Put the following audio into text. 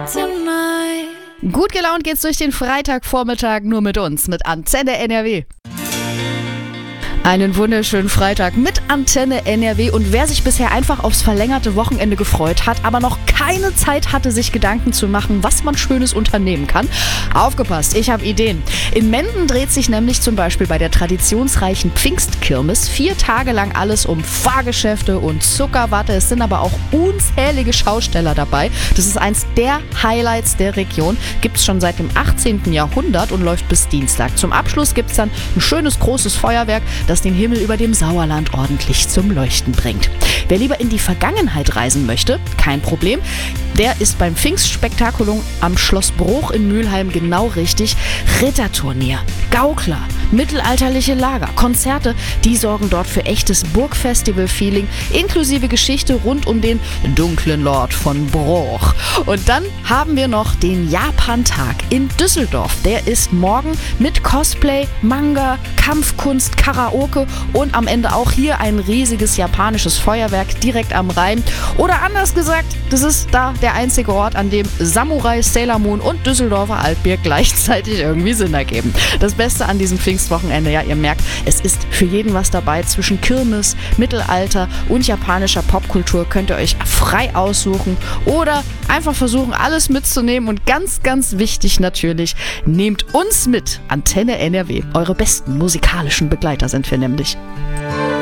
tonight. Gut gelaunt geht's durch den Freitagvormittag nur mit uns, mit Antenne NRW. Einen wunderschönen Freitag mit Antenne NRW, und wer sich bisher einfach aufs verlängerte Wochenende gefreut hat, aber noch keine Zeit hatte, sich Gedanken zu machen, was man Schönes unternehmen kann, aufgepasst, ich habe Ideen. In Menden dreht sich nämlich zum Beispiel bei der traditionsreichen Pfingstkirmes 4 Tage lang alles um Fahrgeschäfte und Zuckerwatte. Es sind aber auch unzählige Schausteller dabei. Das ist eins der Highlights der Region. Gibt es schon seit dem 18. Jahrhundert und läuft bis Dienstag. Zum Abschluss gibt es dann ein schönes großes Feuerwerk, das den Himmel über dem Sauerland ordentlich zum Leuchten bringt. Wer lieber in die Vergangenheit reisen möchte, kein Problem. Der ist beim Pfingstspektakulum am Schloss Bruch in Mülheim genau richtig. Ritterturnier, Gaukler, mittelalterliche Lager, Konzerte, die sorgen dort für echtes Burgfestival-Feeling, inklusive Geschichte rund um den dunklen Lord von Bruch. Und dann haben wir noch den Japantag in Düsseldorf. Der ist morgen mit Cosplay, Manga, Kampfkunst, Karaoke und am Ende auch hier ein riesiges japanisches Feuerwerk direkt am Rhein. Oder anders gesagt, das ist da der einzige Ort, an dem Samurai, Sailor Moon und Düsseldorfer Altbier gleichzeitig irgendwie Sinn ergeben. Das Beste an diesem Pfingstwochenende, ja, ihr merkt, es ist für jeden was dabei. Zwischen Kirmes, Mittelalter und japanischer Popkultur könnt ihr euch frei aussuchen oder einfach versuchen, alles mitzunehmen. Und ganz, ganz wichtig natürlich, nehmt uns mit. Antenne NRW. Eure besten musikalischen Begleiter sind wir nämlich.